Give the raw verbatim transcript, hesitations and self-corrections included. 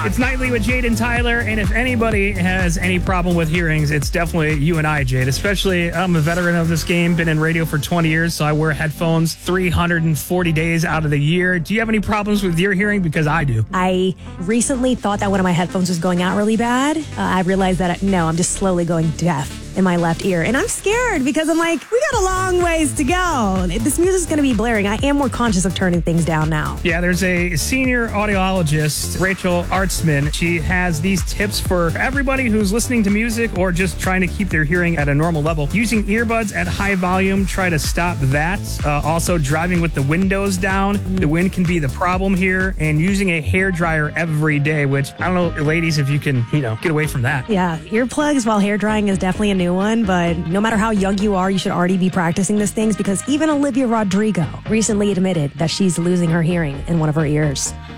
It's Nightly with Jade and Tyler, and if anybody has any problem with hearings, it's definitely you and I, Jade. Especially, I'm a veteran of this game, been in radio for twenty years, so I wear headphones three hundred forty days out of the year. Do you have any problems with your hearing? Because I do. I recently thought that one of my headphones was going out really bad. Uh, I realized that, no, I'm just slowly going deaf in my left ear. And I'm scared because I'm like, we got a long ways to go. This music's going to be blaring. I am more conscious of turning things down now. Yeah, there's a senior audiologist, Rachel Artsman. She has these tips for everybody who's listening to music or just trying to keep their hearing at a normal level. Using earbuds at high volume, try to stop that. Uh, also, driving with the windows down. Mm. The wind can be the problem here. And using a hair dryer every day, which, I don't know, ladies, if you can, you know, get away from that. Yeah, earplugs while hair drying is definitely a new one, but no matter how young you are, you should already be practicing these things because even Olivia Rodrigo recently admitted that she's losing her hearing in one of her ears.